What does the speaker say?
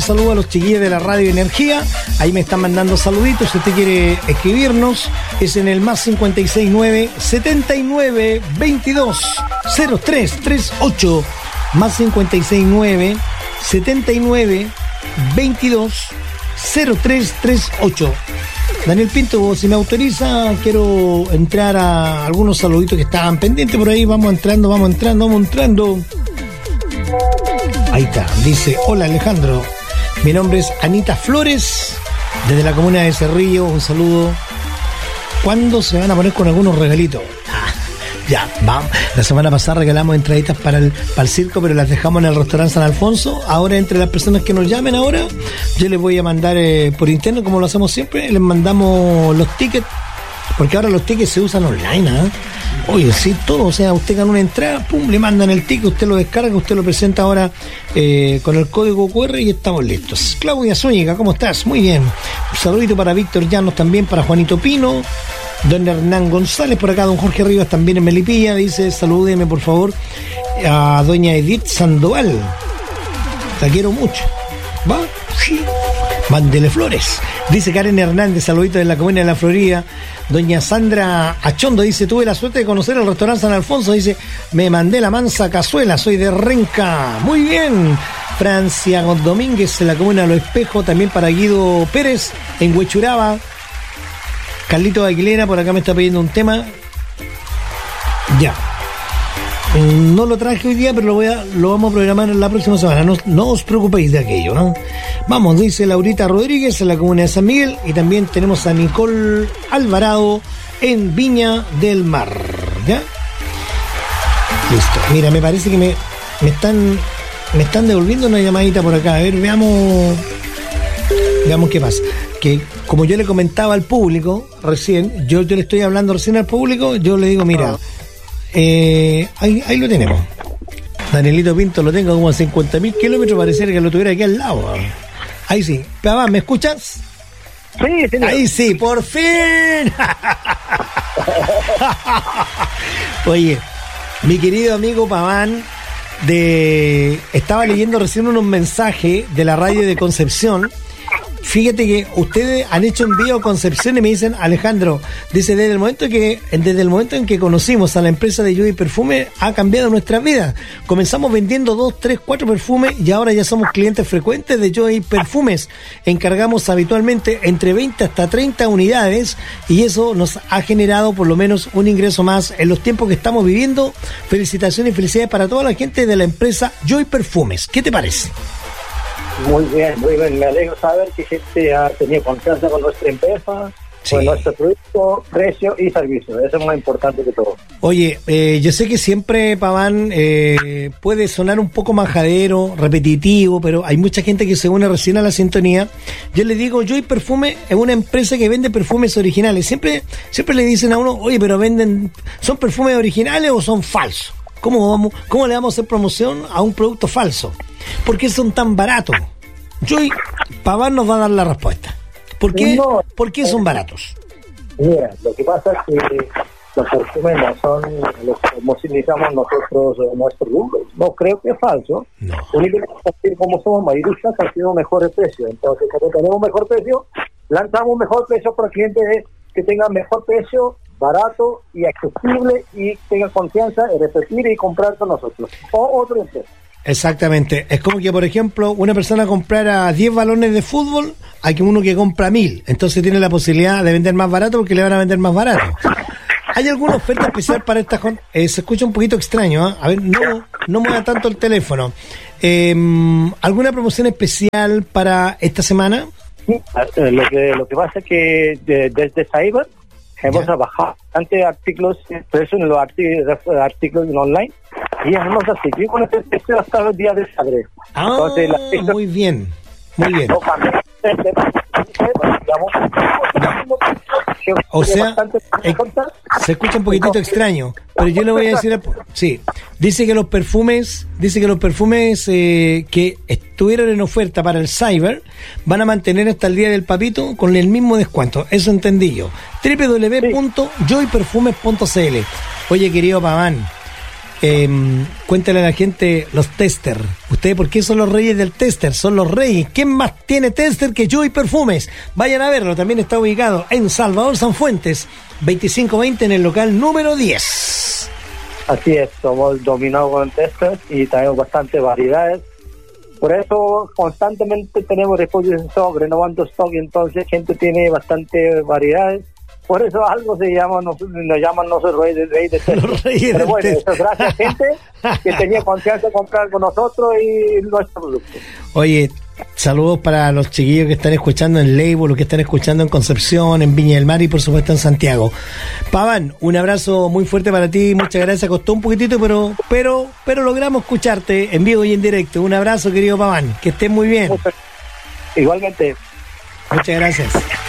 Saludos a los chiquillos de la Radio Energía. Ahí me están mandando saluditos. Si usted quiere escribirnos, es en el más 569 79 22 0338. Más 569 79 22 0338. Daniel Pinto, si me autoriza, quiero entrar a algunos saluditos que estaban pendientes por ahí. Vamos entrando. Ahí está. Dice: hola Alejandro, mi nombre es Anita Flores, desde la comuna de Cerrillo. Un saludo. ¿Cuándo se van a poner con algunos regalitos? Ya, vamos. La semana pasada regalamos entraditas para el circo, pero las dejamos en el restaurante San Alfonso. Ahora, entre las personas que nos llamen ahora, yo les voy a mandar por interno, como lo hacemos siempre, les mandamos los tickets, porque ahora los tickets se usan online, ¿eh? Oye, sí, todo, o sea, usted gana una entrada, pum, le mandan el ticket, usted lo descarga, usted lo presenta ahora con el código QR y estamos listos. Claudia Zúñiga, ¿cómo estás? Muy bien. Un saludito para Víctor Llanos también, para Juanito Pino, don Hernán González, por acá don Jorge Rivas también en Melipilla, dice: salúdeme por favor a doña Edith Sandoval, la quiero mucho. ¿Va? Sí. Mándele flores. Dice Karen Hernández, saludito de la comuna de la Florida. Doña Sandra Achondo dice: tuve la suerte de conocer el restaurante San Alfonso. Dice: me mandé la mansa cazuela, soy de Renca. Muy bien. Francia Domínguez, en la comuna de Los Espejos. También para Guido Pérez en Huechuraba. Carlito Aguilera por acá me está pidiendo un tema. Ya. No lo traje hoy día, pero lo vamos a programar en la próxima semana. No os preocupéis de aquello, ¿no? Vamos, dice Laurita Rodríguez en la comuna de San Miguel. Y también tenemos a Nicole Alvarado en Viña del Mar. ¿Ya? Listo. Mira, me parece que me están devolviendo una llamadita por acá. A ver, veamos qué pasa. Que como yo le comentaba al público recién, yo le estoy hablando recién al público, yo le digo, mira, ahí lo tenemos. Danielito Pinto lo tengo como a 50.000 kilómetros, pareciera que lo tuviera aquí al lado. Ahí sí. Paván, ¿me escuchas? Sí, señor. Ahí sí, por fin. Oye, mi querido amigo Paván, estaba leyendo recién unos mensajes de la radio de Concepción. Fíjate que ustedes han hecho envío a Concepción y me dicen: Alejandro, dice, desde el momento en que conocimos a la empresa de Joy Perfume, ha cambiado nuestra vida. Comenzamos vendiendo 2, 3, 4 perfumes y ahora ya somos clientes frecuentes de Joy Perfumes. Encargamos habitualmente entre 20 hasta 30 unidades y eso nos ha generado por lo menos un ingreso más en los tiempos que estamos viviendo. Felicitaciones y felicidades para toda la gente de la empresa Joy Perfumes. ¿Qué te parece? Muy bien. Me alegro saber que gente ha tenido confianza con nuestra empresa, sí, con nuestro producto, precio y servicio. Eso es más importante que todo. Oye, yo sé que siempre, Paván, puede sonar un poco majadero, repetitivo, pero hay mucha gente que se une recién a la sintonía. Yo le digo, Joy Perfume es una empresa que vende perfumes originales. Siempre le dicen a uno: oye, pero ¿son perfumes originales o son falsos? ¿Cómo le vamos a hacer promoción a un producto falso? ¿Por qué son tan baratos? Joy, Paván nos va a dar la respuesta. ¿Por qué son baratos? Mira, lo que pasa es que los perfumes no son los que comercializamos nosotros nuestros rubros. No creo que es falso. No. Únicamente como somos mayoristas, han sido mejores precios. Entonces, como tenemos mejor precio, lanzamos mejor precio para clientes que tengan mejor precio, barato y accesible, y tengan confianza en repetir y comprar con nosotros o otra empresa. Exactamente. Es como que, por ejemplo, una persona comprara 10 balones de fútbol, hay que uno que compra 1000. Entonces tiene la posibilidad de vender más barato porque le van a vender más barato. ¿Hay alguna oferta especial para esta? Se escucha un poquito extraño, ¿eh? A ver, no mueva tanto el teléfono. ¿Alguna promoción especial para esta semana? Sí, lo que pasa es que desde Cyber hemos trabajado bastante artículos, precio en los artículos en online, y hemos seguido con este precio hasta los días de febrero. Entonces, muy bien. O sea, se escucha un poquitito extraño, pero yo le voy a decir, sí, dice que los perfumes que estuvieron en oferta para el Cyber van a mantener hasta el día del papito con el mismo descuento. Eso entendí yo. www.joyperfumes.cl. Oye, querido Paván, Cuéntale a la gente los tester. ¿Ustedes por qué son los reyes del tester? Son los reyes. ¿Quién más tiene tester que Joy Perfumes? Vayan a verlo. También está ubicado en Salvador Sanfuentes, 2520 en el local número 10. Así es, somos dominados con testers y tenemos bastantes variedades. Por eso constantemente tenemos reposición de stock, renovando stock, y entonces gente tiene bastante variedades. Por eso algo nos llaman nosotros reyes de tester. Los reyes Pero del bueno, tester. eso gracias a gente que tenía confianza de comprar con nosotros y nuestro producto. Oye, saludos para los chiquillos que están escuchando en Leibo, los que están escuchando en Concepción, en Viña del Mar y por supuesto en Santiago. Paván, un abrazo muy fuerte para ti, muchas gracias, costó un poquitito, pero logramos escucharte en vivo y en directo. Un abrazo, querido Paván, que estés muy bien. Igualmente. Muchas gracias.